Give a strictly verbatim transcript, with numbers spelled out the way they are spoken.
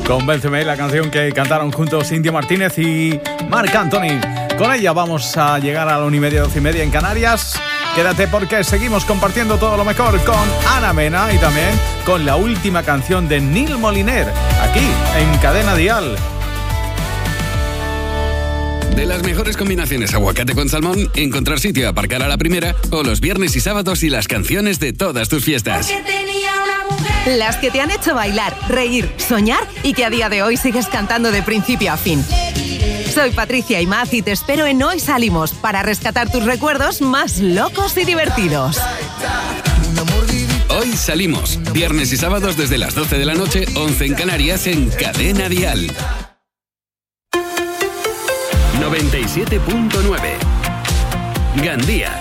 Convénceme, la canción que cantaron juntos India Martínez y Marc Anthony. Con ella vamos a llegar a la una y media, doce y media en Canarias. Quédate porque seguimos compartiendo todo lo mejor con Ana Mena y también con la última canción de Neil Moliner, aquí en Cadena Dial. De las mejores combinaciones aguacate con salmón, encontrar sitio a aparcar a la primera, o los viernes y sábados y las canciones de todas tus fiestas. Las que te han hecho bailar, reír, soñar y que a día de hoy sigues cantando de principio a fin. Soy Patricia Imaz y te espero en Hoy Salimos para rescatar tus recuerdos más locos y divertidos. Hoy Salimos, viernes y sábados desde las doce de la noche, once en Canarias, en Cadena Dial. noventa y siete punto nueve Gandía.